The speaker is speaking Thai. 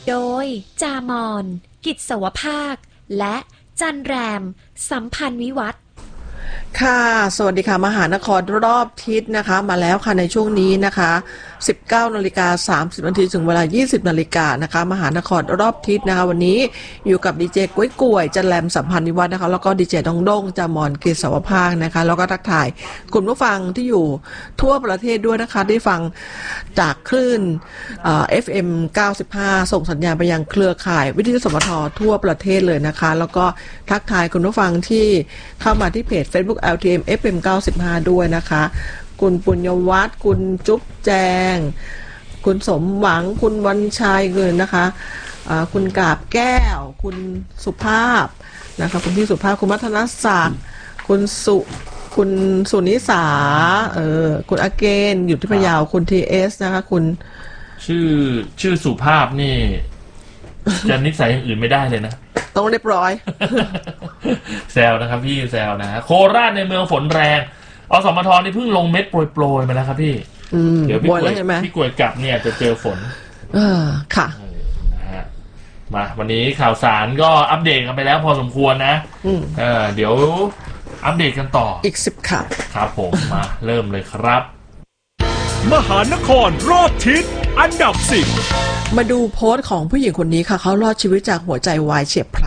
โดยจามอนกิจสวภาคและจันแรมสัมพันธ์วิวัฒน์ค่ะสวัสดีค่ะมหานครรอบทิศนะคะมาแล้วค่ะในช่วงนี้นะคะ19:30 นาทีถึงเวลา 20 นาฬิกานะคะมหานครรอบทิศนะคะวันนี้อยู่กับดีเจกุ้ยก่วยจันแรมสัมพันธ์วิวัฒน์นะคะแล้วก็ดีเจดงดงจามอนกิจสวภาคนะคะแล้วก็ทักทายคุณผู้ฟังที่อยู่ทั่วประเทศด้วยนะคะได้ฟังจากคลื่นFM 95ส่งสัญญาณไปยังเครือข่ายวิทยุสมททั่วประเทศเลยนะคะแล้วก็ทักทายคุณผู้ฟังที่เข้ามาที่เพจ Facebook LTM FM 95ด้วยนะคะคุณปุญญวัฒน์คุณจุ๊บแจงคุณสมหวังคุณวันชัยเงินนะคะคุณกาบแก้วคุณสุภาพนะคะคุณพี่สุภาพคุณมัฒนศักดิ์คุณสุนิสาคุณอาเกนอยู่ที่พะเยาคุณทีเอสนะคะคุณชื่อสุภาพนี่จะนิสัยอย่างอื่นไม่ได้เลยนะต้องเรียบร้อยแซวนะครับพี่แซวนะโคราชในเมืองฝนแรงอสมทนี่เพิ่งลงเม็ดโปรยมาแล้วครับพี่เดี๋ยวพี่กวยกลับเนี่ยจะเจอฝนค่ะนะฮะมาวันนี้ข่าวสารก็อัปเดตกันไปแล้วพอสมควรนะเดี๋ยวอัปเดตกันต่ออีก10ข่าวครับผมมาเริ่มเลยครับมหานครรอบทิศอันดับ10 มาดูโพสต์ของผู้หญิงคนนี้ค่ะเขารอดชีวิตจากหัวใจวายเฉียบพลัน